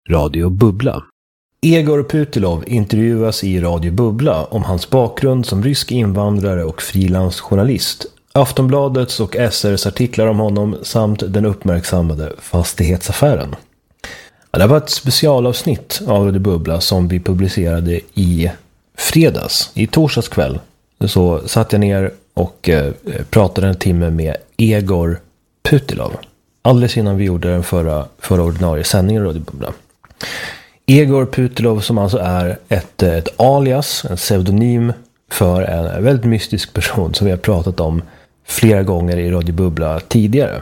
Radio Bubbla. Egor Putilov intervjuas i Radio Bubbla om hans bakgrund som rysk invandrare och frilansjournalist. Aftonbladets och SR:s artiklar om honom samt den uppmärksammade fastighetsaffären. Det var ett specialavsnitt av Radio Bubbla som vi publicerade i fredags. I torsdags kväll så satt jag ner och pratade en timme med Egor Putilov. Alldeles innan vi gjorde den förra ordinarie sändningen av Radio Bubbla. Egor Putilov som alltså är ett alias, en pseudonym för en väldigt mystisk person som vi har pratat om flera gånger i Radio Bubbla tidigare.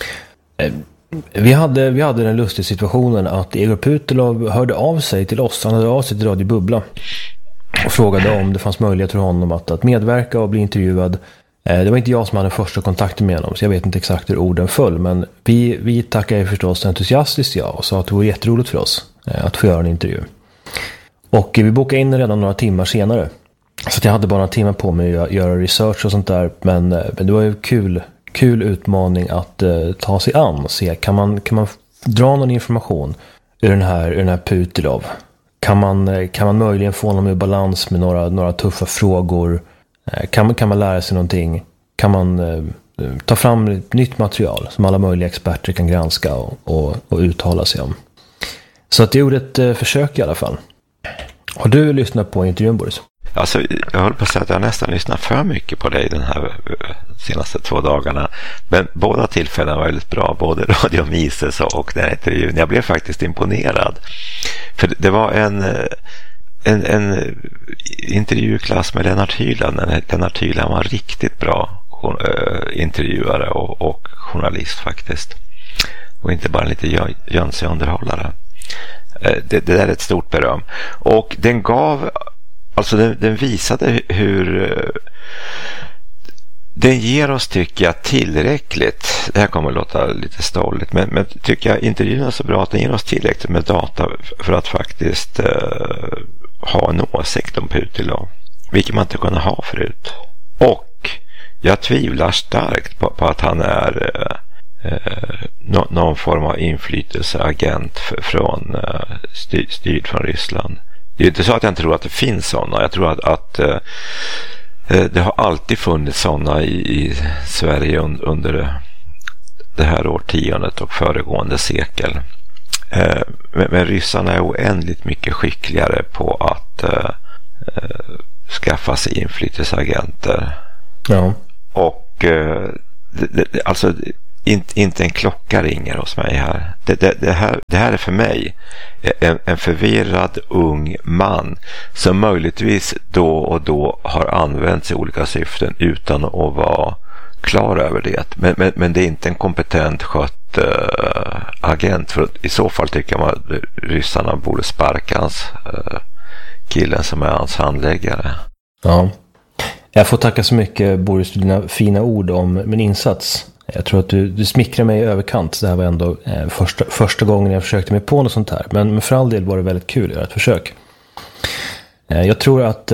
Vi hade den lustiga situationen att Egor Putilov hörde av sig till oss, han hörde av sig till Radio Bubbla och frågade om det fanns möjlighet för honom att medverka och bli intervjuad. Det var inte jag som hade första kontakten med honom, så jag vet inte exakt hur orden föll, men vi tackade förstås entusiastiskt ja och sa att det var jätteroligt för oss att få göra en intervju. Och vi bokade in redan några timmar senare, så att jag hade bara några timmar på mig att göra research och sånt där, men det var ju kul utmaning att ta sig an och se, kan man dra någon information ur den här Putilov? Kan man möjligen få honom i balans med några tuffa frågor? Kan man lära sig någonting? Kan man ta fram nytt material som alla möjliga experter kan granska och uttala sig om? Så att jag gjorde ett försök i alla fall. Har du lyssnat på intervjun, Boris? Alltså, jag håller på att säga att jag nästan lyssnat för mycket på dig den här senaste 2 dagarna. Men båda tillfällen var väldigt bra, både Radio Mises och den här intervjun. Jag blev faktiskt imponerad. För det var en intervjuklass med Lennart Hyland. Lennart Hyland var riktigt bra intervjuare och journalist faktiskt. Och inte bara lite jönsig underhållare. Det där är ett stort beröm. Och den gav, alltså den visade hur den ger oss, tycker jag, tillräckligt. Det här kommer att låta lite stolligt, men tycker jag intervjun är så bra att den ger oss tillräckligt med data för att faktiskt ha en åsikt om Putilov, vilket man inte kunde ha förut. Och jag tvivlar starkt på att han är någon form av inflytelseagent styrd från Ryssland. Det är inte så att jag inte tror att det finns sådana. Jag tror att det har alltid funnits sådana i Sverige under det här årtiondet och föregående sekel. Men ryssarna är oändligt mycket skickligare på att skaffa sig inflytelseagenter. Ja. Och alltså inte en klocka ringer hos mig här. Det här är för mig en förvirrad ung man som möjligtvis då och då har använts i olika syften utan att vara klar över det. Men det är inte en kompetent skött agent, för i så fall tycker man att ryssarna borde sparka hans killen som är hans handläggare. Ja. Jag får tacka så mycket, Boris, för dina fina ord om min insats. Jag tror att du smickrar mig i överkant. Det här var ändå första gången jag försökte mig på något sånt här. Men för all del var det väldigt kul att göra ett försök. Jag tror att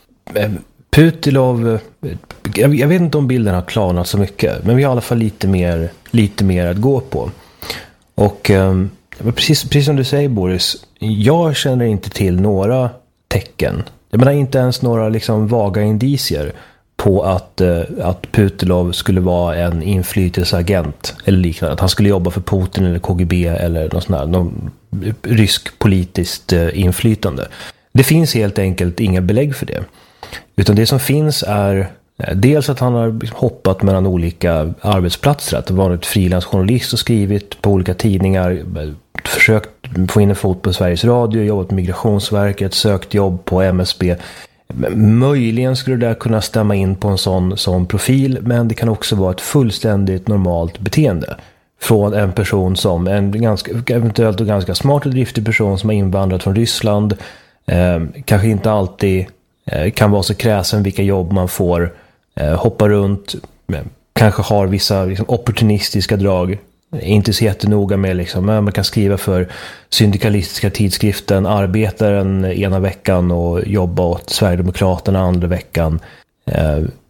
Putilov, jag vet inte om bilden har klarnat så mycket, men vi har i alla fall lite mer att gå på. Och precis som du säger, Boris, jag känner inte till några tecken. Jag menar inte ens några liksom vaga indicier på att Putilov skulle vara en inflytelseagent eller liknande, att han skulle jobba för Putin eller KGB eller någon rysk politiskt inflytande. Det finns helt enkelt inga belägg för det. Utan det som finns är dels att han har hoppat mellan olika arbetsplatser, att varit frilansjournalist och skrivit på olika tidningar, försökt få in en fot på Sveriges Radio, jobbat på Migrationsverket, sökt jobb på MSB. Möjligen skulle det där kunna stämma in på en sån profil, men det kan också vara ett fullständigt normalt beteende från en person som eventuellt ganska smart och driftig person som har invandrat från Ryssland, kanske inte alltid kan vara så kräsen vilka jobb man får, hoppa runt, kanske har vissa liksom opportunistiska drag, inte så jättenoga med liksom, man kan skriva för syndikalistiska tidskriften Arbetaren ena veckan och jobba åt Sverigedemokraterna andra veckan.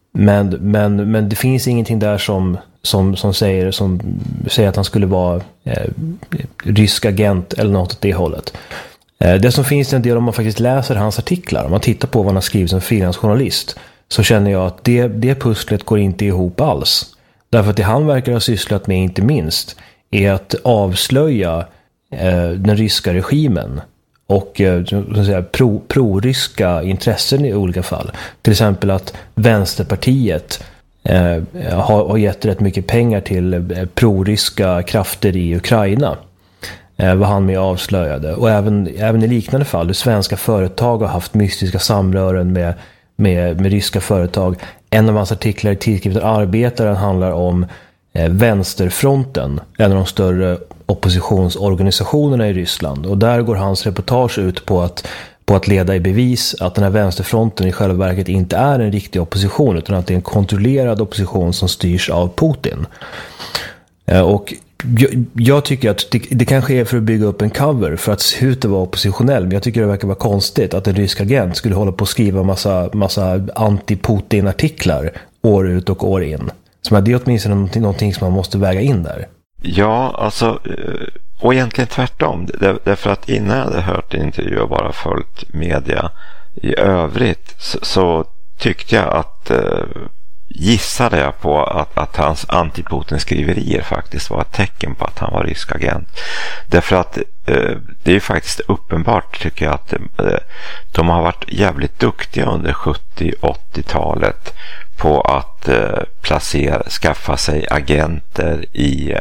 Men det finns ingenting där som säger att han skulle vara rysk agent eller något åt det hållet. Det som finns en del, om man faktiskt läser hans artiklar, om man tittar på vad han har skrivit som frilansjournalist, så känner jag att det pusslet går inte ihop alls. Därför att det han verkar ha sysslat med, inte minst, är att avslöja den ryska regimen och så att säga, pro-ryska intressen i olika fall. Till exempel att Vänsterpartiet har gett rätt mycket pengar till pro-ryska krafter i Ukraina. Vad han med avslöjade. Och även i liknande fall, hur svenska företag har haft mystiska samrören med ryska företag. En av hans artiklar i tidskriften Arbetaren handlar om Vänsterfronten, en av de större oppositionsorganisationerna i Ryssland. Och där går hans reportage ut på att leda i bevis att den här Vänsterfronten i själva verket inte är en riktig opposition, utan att det är en kontrollerad opposition som styrs av Putin. Och jag tycker att det kanske är för att bygga upp en cover för att se ut att vara oppositionell, men jag tycker det verkar vara konstigt att en rysk agent skulle hålla på att skriva massa anti-Putin-artiklar år ut och år in. Så det är åtminstone någonting som man måste väga in där. Ja, alltså, och egentligen tvärtom. Därför att innan jag hade hört en intervju och bara följt media i övrigt så tyckte jag att gissade jag på att hans anti-Putin-skriverier faktiskt var ett tecken på att han var rysk agent. Därför att det är ju faktiskt uppenbart, tycker jag, att de har varit jävligt duktiga under 70-80-talet på att skaffa sig agenter i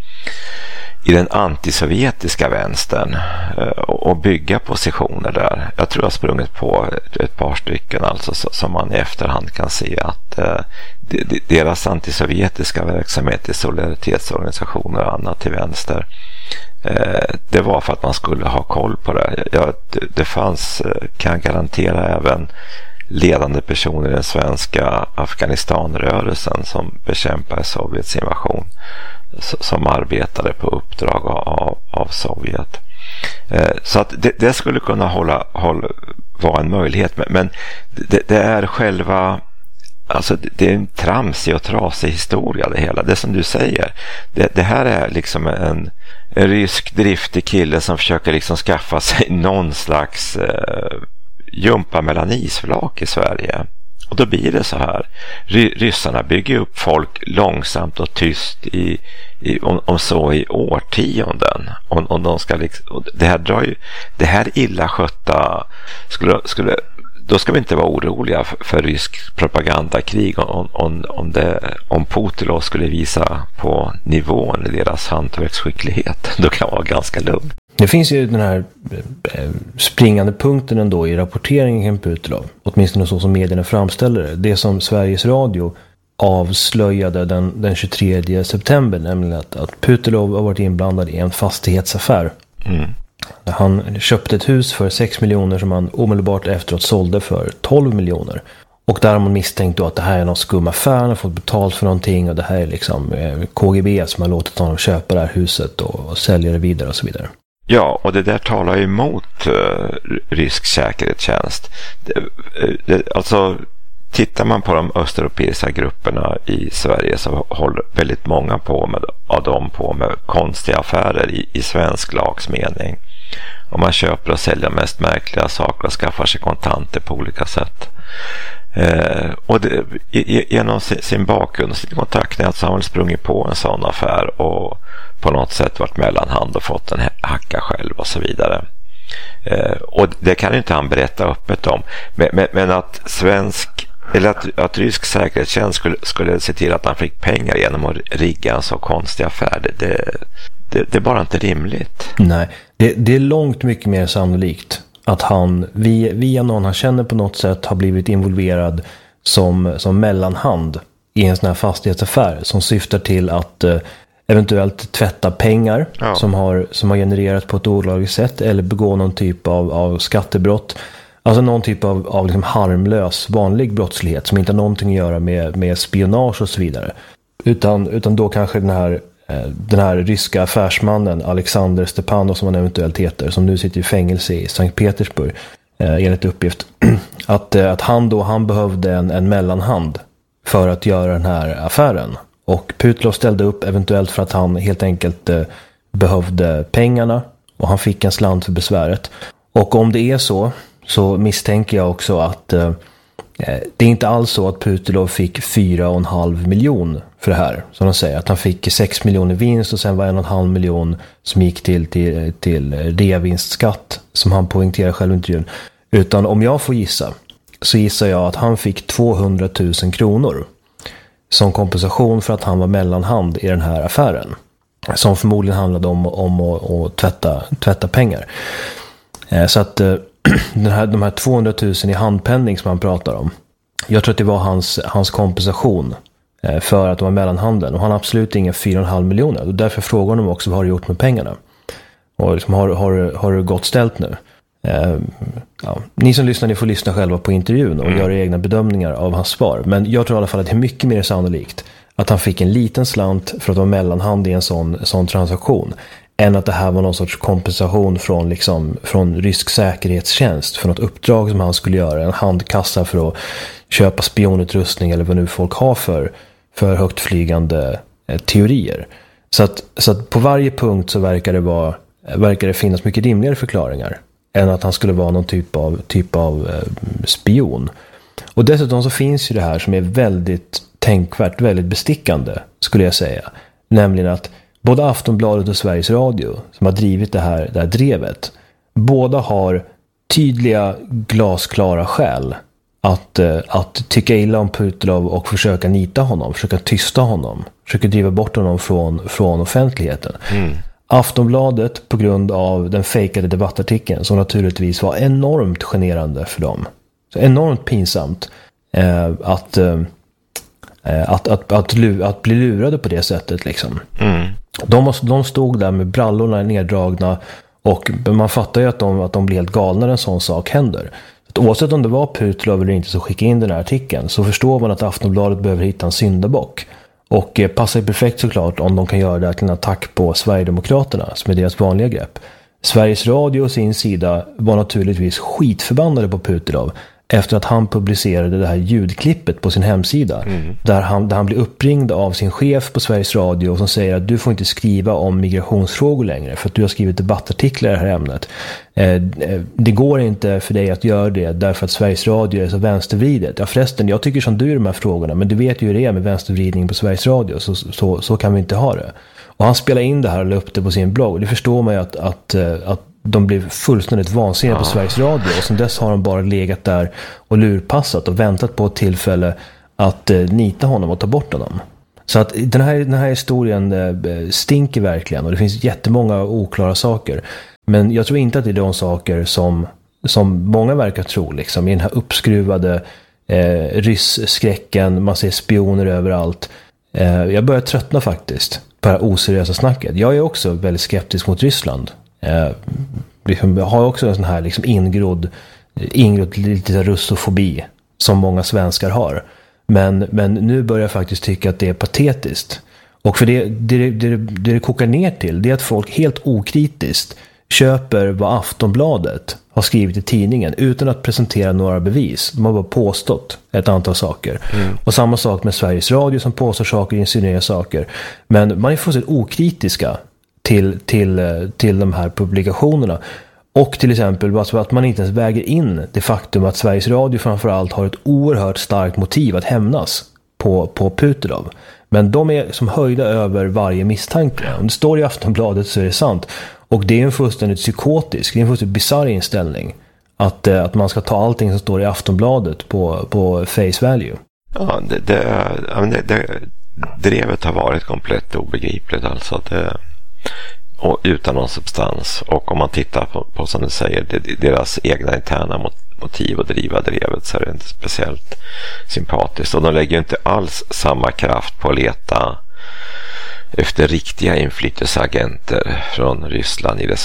den antisovjetiska vänstern och bygga positioner där. Jag tror jag har sprungit på ett par stycken alltså, som man i efterhand kan se att deras antisovjetiska verksamhet i solidaritetsorganisationer och annat till vänster, det var för att man skulle ha koll på det. Det fanns, kan jag garantera, även ledande personer i den svenska Afghanistanrörelsen som bekämpade Sovjets invasion, som arbetade på uppdrag av Sovjet. Så att det skulle kunna vara en möjlighet, men det är själva, alltså det är en tramsig och trasig historia det hela. Det som du säger, det här är liksom en rysk driftig kille som försöker liksom skaffa sig någon slags jumpa mellan isflak i Sverige. Och då blir det så här. Ryssarna bygger upp folk långsamt och tyst om så i årtionden. Och de ska liksom, det här illa skötta då ska vi inte vara oroliga för rysk propagandakrig om Putin skulle visa på nivån i deras hantverksskicklighet. Då kan man vara ganska lugn. Det finns ju den här springande punkten ändå i rapporteringen kring Putilov, åtminstone så som medierna framställer det. Det som Sveriges Radio avslöjade den 23 september, nämligen att Putilov har varit inblandad i en fastighetsaffär. Mm. Han köpte ett hus för 6 miljoner som han omedelbart efteråt sålde för 12 miljoner. Och där har man misstänkt då att det här är någon skum affär, han har fått betalt för någonting och det här är liksom KGB som har låtit honom köpa det här huset och sälja det vidare och så vidare. Ja, och det där talar ju emot rysk säkerhetstjänst. Alltså, tittar man på de östeuropeiska grupperna i Sverige så håller väldigt många av dem på med konstiga affärer i svensk lags mening. Och man köper och säljer mest märkliga saker och skaffar sig kontanter på olika sätt. Och genom sin bakgrund och sin kontaktnät så har man sprungit på en sån affär och på något sätt varit mellanhand och fått en hacka själv och så vidare. Och det kan inte han berätta öppet om. Men att att rysk säkerhetstjänst skulle se till att han fick pengar genom att rigga en så konstig affär, det är bara inte rimligt. Nej, det är långt mycket mer sannolikt att han via någon han känner på något sätt har blivit involverad som mellanhand i en sån här fastighetsaffär som syftar till att eventuellt tvätta pengar som har genererats på ett olagligt sätt eller begå någon typ av skattebrott. Alltså någon typ av liksom harmlös vanlig brottslighet som inte har någonting att göra med spionage och så vidare. Utan då kanske den här ryska affärsmannen Alexander Stepanov som han eventuellt heter, som nu sitter i fängelse i Sankt Petersburg enligt uppgift, att han behövde en mellanhand för att göra den här affären. Och Putilov ställde upp eventuellt för att han helt enkelt behövde pengarna och han fick en slant för besväret. Och om det är så misstänker jag också att det är inte alls så att Putilov fick 4,5 miljoner för det här. Som de säger, att han fick 6 miljoner vinst och sen var 1,5 miljon som gick till reavinstskatt, som han poängterar själv i intervjun. Utan om jag får gissa, så gissar jag att han fick 200 000 kronor som kompensation för att han var mellanhand i den här affären. Som förmodligen handlade om att tvätta pengar. Så att de här 200 000 i handpenning som han pratar om, jag tror att det var hans kompensation för att de var mellanhanden. Och han har absolut inga 4,5 miljoner. Och därför frågar de också, vad har du gjort med pengarna? Och liksom, har du gått ställt nu? Ja. Ni som lyssnar, ni får lyssna själva på intervjun och göra egna bedömningar av hans svar. Men jag tror i alla fall att det är mycket mer sannolikt att han fick en liten slant för att vara mellanhand i en sån transaktion, än att det här var någon sorts kompensation från rysk säkerhetstjänst för något uppdrag som han skulle göra, en handkassa för att köpa spionutrustning eller vad nu folk har för högtflygande teorier. Så att på varje punkt så verkar det finnas mycket rimligare förklaringar än att han skulle vara någon typ av spion. Och dessutom så finns ju det här som är väldigt tänkvärt, väldigt bestickande, skulle jag säga. Nämligen att både Aftonbladet och Sveriges Radio, som har drivit det här drevet, båda har tydliga, glasklara skäl att tycka illa om Putilov och försöka nita honom, försöka tysta honom, försöka driva bort honom från offentligheten. Aftonbladet på grund av den fejkade debattartikeln som naturligtvis var enormt generande för dem. Så enormt pinsamt att bli lurade på det sättet liksom. De stod där med brallorna neddragna och man fattar ju att de blir helt galna när en sån sak händer. Så oavsett om det var Putilov eller inte så skicka in den här artikeln, så förstår man att Aftonbladet behöver hitta en syndabock. Och passar perfekt såklart om de kan göra det till en attack på Sverigedemokraterna, som är deras vanliga grepp. Sveriges Radio å sin sida var naturligtvis skitförbannade på Putilov efter att han publicerade det här ljudklippet på sin hemsida. Där han blir uppringd av sin chef på Sveriges Radio som säger att du får inte skriva om migrationsfrågor längre för att du har skrivit debattartiklar i det här ämnet. Det går inte för dig att göra det därför att Sveriges Radio är så vänstervridet. Ja förresten, jag tycker som du i de här frågorna, men du vet ju hur det är med vänstervridning på Sveriges Radio, så kan vi inte ha det. Och han spelade in det här och la upp det på sin blogg. Och det förstår man ju att de blev fullständigt vansinniga på Sveriges Radio. Och sen dess har de bara legat där och lurpassat och väntat på ett tillfälle att nita honom och ta bort honom. Så att den här historien stinker verkligen. Och det finns jättemånga oklara saker. Men jag tror inte att det är de saker som många verkar tro. Liksom, i den här uppskruvade ryssskräcken. Man ser spioner överallt. Jag börjar tröttna faktiskt på det här oseriösa snacket. Jag är också väldigt skeptisk mot Ryssland. Jag har också en sån här liksom ingrodd lite russofobi som många svenskar har. Men nu börjar jag faktiskt tycka att det är patetiskt. Och för det kokar ner till, det är att folk helt okritiskt köper vad Aftonbladet har skrivit i tidningen utan att presentera några bevis. De har bara påstått ett antal saker. Och samma sak med Sveriges Radio som påstår saker, insinuerar saker. Men man är fullständigt okritiska till de här publikationerna. Och till exempel att man inte ens väger in det faktum att Sveriges Radio framförallt har ett oerhört starkt motiv att hämnas på Putilov. Men de är som höjda över varje misstanke. Om det står i Aftonbladet så är det sant. Och det är en fullständigt psykotisk, det är en fullständigt bizarr inställning att man ska ta allting som står i Aftonbladet på face value. Ja, det drevet har varit komplett obegripligt alltså. Och utan någon substans. Och om man tittar på som du säger, deras egna interna motiv att driva drevet, så är det inte speciellt sympatiskt. Och de lägger inte alls samma kraft på att leta efter riktiga inflytelseagenter från Ryssland i den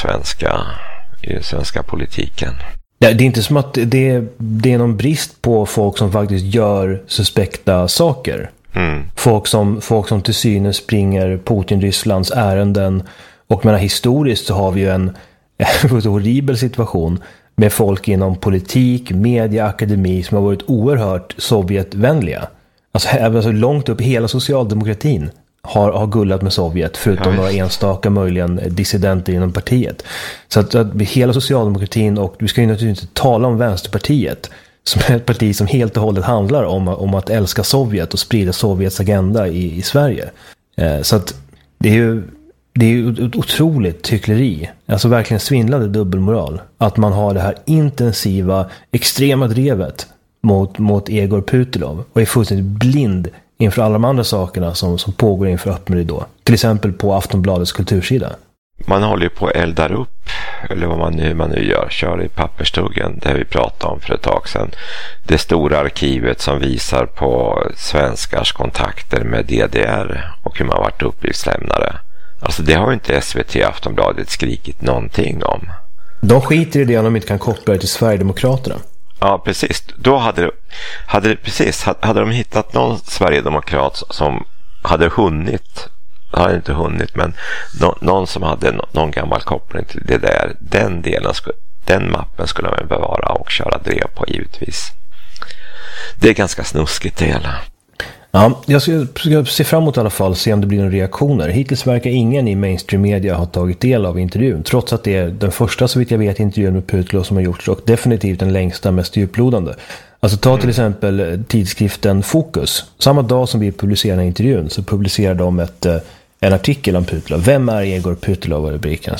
svenska politiken. Ja, det är inte som att det är någon brist på folk som faktiskt gör suspekta saker. Folk som till synes springer Putin-Rysslands ärenden. Och menar, historiskt så har vi ju en horribel situation med folk inom politik, media, akademi som har varit oerhört Sovjetvänliga. Alltså långt upp, hela socialdemokratin har gullat med Sovjet, förutom några enstaka möjligen dissidenter inom partiet. Så att hela socialdemokratin, och vi ska ju naturligtvis inte tala om Vänsterpartiet, som är ett parti som helt och hållet handlar om att älska Sovjet och sprida Sovjets agenda i Sverige. Så att det är ju ett otroligt hyckleri, alltså verkligen svindlande dubbelmoral, att man har det här intensiva, extrema drevet mot Egor Putilov och är fullständigt blind inför alla de andra sakerna som pågår inför öppen ridå. Till exempel på Aftonbladets kultursida. Man håller ju på att elda upp, eller vad man nu gör, kör i papperstuggen, det vi pratade om för ett tag sedan. Det stora arkivet som visar på svenskars kontakter med DDR och hur man varit uppgiftslämnare. Alltså det har ju inte SVT Aftonbladet skrikit någonting om. De skiter i det om de inte kan koppla det till Sverigedemokraterna. Ja, precis. Då hade de hittat någon Sverigedemokrat som hade inte hunnit, men någon som hade någon gammal koppling till det där. Den mappen skulle man bevara och köra drev på, givetvis. Det är ganska snuskigt det hela. Ja, jag ska se fram emot i alla fall, se om det blir några reaktioner. Hittills verkar ingen i mainstream media ha tagit del av intervjun, trots att det är den första, så vitt jag vet, intervjun med Putilov som har gjorts, och definitivt den längsta, mest djuplodande. Alltså ta till exempel tidskriften Fokus. Samma dag som vi publicerar intervjun så publicerar de en artikel om Putilov. Vem är Egor Putilov, var rubriken.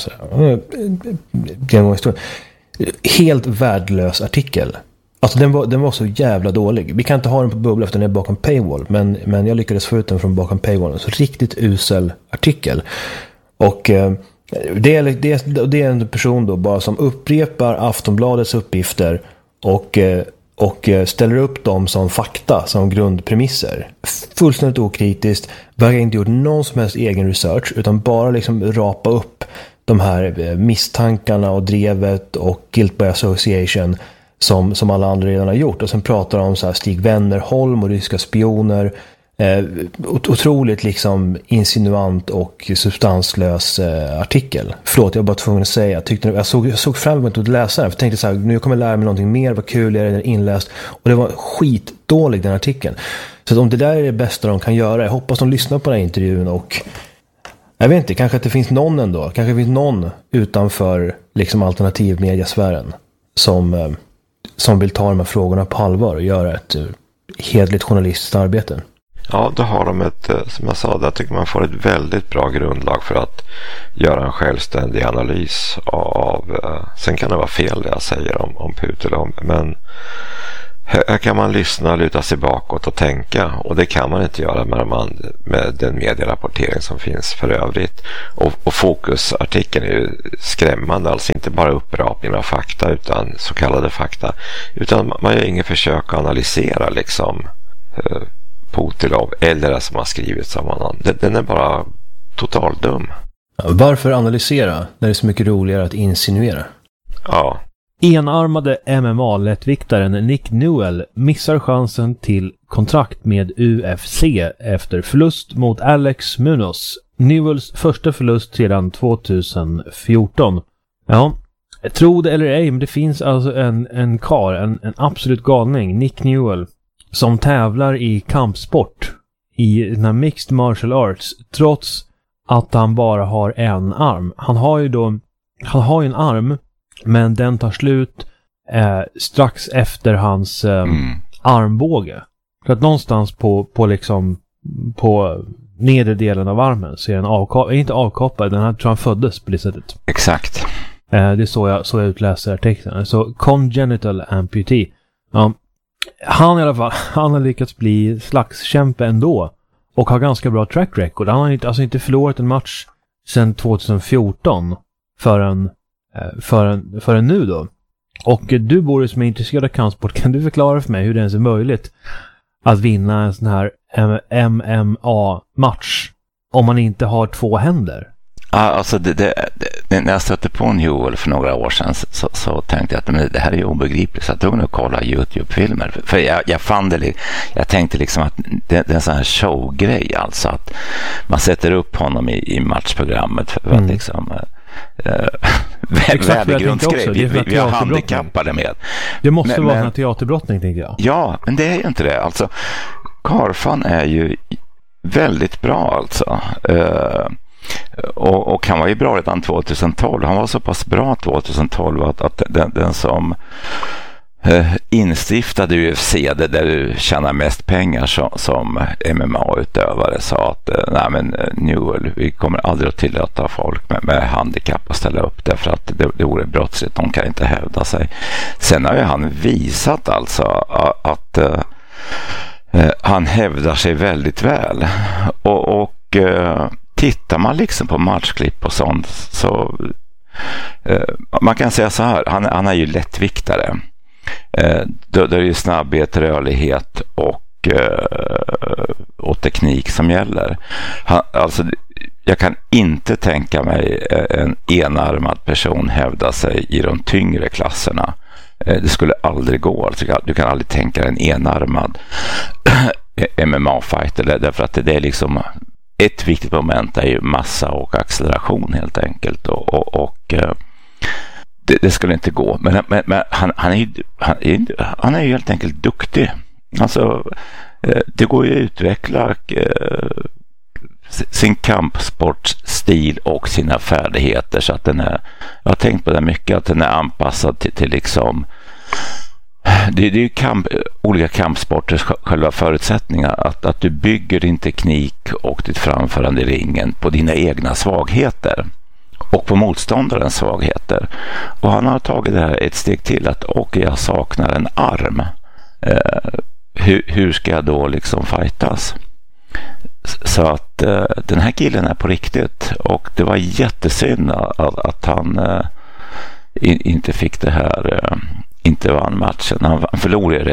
Helt värdelös artikel. Alltså den var så jävla dålig. Vi kan inte ha den på Bubbla för den är bakom paywall, men jag lyckades få ut den från bakom paywall. Så riktigt usel artikel. Och det är en person då bara som upprepar Aftonbladets uppgifter och ställer upp dem som fakta, som grundpremisser. Fullständigt okritiskt, verkar inte gjort någon som helst egen research, utan bara liksom rapa upp de här misstankarna och drevet och guilt by association som alla andra redan har gjort. Och sen pratar de om så här Stig Wennerholm och ryska spioner. Otroligt liksom insinuant och substanslös artikel. Förlåt, jag var bara tvungen att säga. Jag såg fram emot att läsa den, för jag tänkte så här, nu kommer jag lära mig någonting mer, vad kul jag är inläst. Och det var skitdålig, den artikeln. Så att om det där är det bästa de kan göra, jag hoppas de lyssnar på den här intervjun, och jag vet inte, kanske att det finns någon ändå. Kanske finns någon utanför liksom alternativmediasfären som vill ta de här frågorna på allvar och göra ett hederligt journalistiskt arbete. Ja, då har de som jag sa, där tycker man får ett väldigt bra grundlag för att göra en självständig analys av, sen kan det vara fel det jag säger om Putilov, men här kan man lyssna, luta sig bakåt och tänka, och det kan man inte göra med den medierapportering som finns för övrigt. Och fokusartikeln är ju skrämmande, alltså inte bara upprapning av fakta, utan så kallade fakta, utan man gör inget försök att analysera liksom Putilov eller det som har skrivits av honom. Den är bara totalt dum. Varför analysera när det är så mycket roligare att insinuera? Ja. Enarmade MMA-lättviktaren Nick Newell missar chansen till kontrakt med UFC efter förlust mot Alex Munoz. Newells första förlust sedan 2014. Ja, tro det eller ej, men det finns alltså en absolut galning, Nick Newell, som tävlar i kampsport i den här mixed martial arts, trots att han bara har en arm. Han har ju en arm, men den tar slut strax efter hans armbåge. Så att någonstans på nedre delen av armen så är den inte avkopplad, den här tror han föddes på det sättet. Exakt. Det är så jag utläser artikeln. Så congenital amputee. Ja. Han i alla fall, han har lyckats bli slagskämpe ändå och har ganska bra track record. Han har inte förlorat en match sedan 2014 förrän nu då. Och du, Boris, som är intresserad av kampsport, kan du förklara för mig hur det ens är möjligt att vinna en sån här MMA-match om man inte har två händer? Ja, alltså när jag stötte på Newell för några år sedan så tänkte jag att det här är ju obegripligt, så jag tog och kolla YouTube-filmer. För jag fann det, jag tänkte liksom att det är en sån här showgrej, alltså att man sätter upp honom i matchprogrammet för att liksom värdegrundsgrej vi har handikappade med. Det måste vara en teaterbrottning, tänkte jag. Ja, men det är ju inte det. Alltså, Karfan är ju väldigt bra alltså. Och han var ju bra redan 2012. Han var så pass bra 2012 att den som instiftade UFC, där du tjänar mest pengar som MMA-utövare, sa att nej men Newell, vi kommer aldrig att tillåta folk med handikapp att ställa upp därför att det vore brottsligt, de kan inte hävda sig. Sen har ju han visat alltså att han hävdar sig väldigt väl och tittar man liksom på matchklipp och sånt, så man kan säga så här, han är ju lättviktare. Då är det ju snabbhet, rörlighet och teknik som gäller. Alltså, jag kan inte tänka mig en enarmad person hävda sig i de tyngre klasserna. Det skulle aldrig gå. Alltså, du kan aldrig tänka en enarmad MMA-fighter, därför att det är liksom ett viktigt moment är ju massa och acceleration helt enkelt, och det skulle inte gå. Men han är ju helt enkelt duktig. Alltså, det går ju att utveckla sin kampsportstil och sina färdigheter så att den är, jag har tänkt på det mycket, att den är anpassad till liksom, det är ju olika kampsporters själva förutsättningar, att du bygger din teknik och ditt framförande i ringen på dina egna svagheter och på motståndarens svagheter. Och han har tagit det här ett steg till, att jag saknar en arm. Hur ska jag då liksom fightas? Så att den här killen är på riktigt, och det var jättesynd att han inte fick det här, inte vann matchen. Han förlorade